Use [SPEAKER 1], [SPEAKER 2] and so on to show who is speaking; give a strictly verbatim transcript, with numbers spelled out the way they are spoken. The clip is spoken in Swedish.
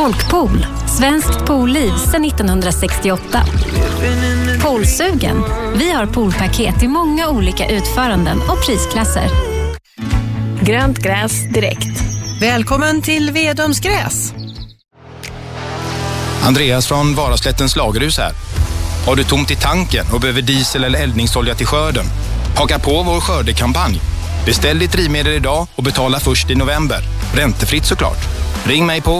[SPEAKER 1] Folkpool, svenskt poolliv sedan nittonhundrasextioåtta. Poolsugen, vi har poolpaket i många olika utföranden och prisklasser.
[SPEAKER 2] Grönt gräs direkt.
[SPEAKER 3] Välkommen till Vedums gräs.
[SPEAKER 4] Andreas från Varaslättens lagerhus här. Har du tomt i tanken och behöver diesel eller eldningsolja till skörden? Haka på vår skördekampanj. Beställ ditt drivmedel idag och betala först i november. Räntefritt såklart. Ring mig på